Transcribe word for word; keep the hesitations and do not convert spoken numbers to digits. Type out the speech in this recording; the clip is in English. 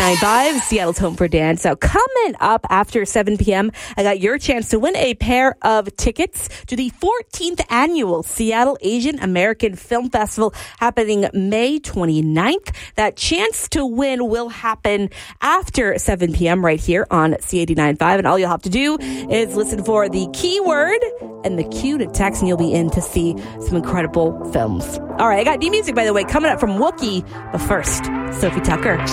nine five, Seattle's home for dance. So coming up after seven p.m., I got your chance to win a pair of tickets to the fourteenth annual Seattle Asian American Film Festival happening May twenty-ninth. That chance to win will happen after seven p.m. right here on C eighty-nine point five. And all you'll have to do is listen for the keyword and the cue to text, and you'll be in to see some incredible films. All right, I got new music, by the way, coming up from Wookiee. But first, Sophie Tucker.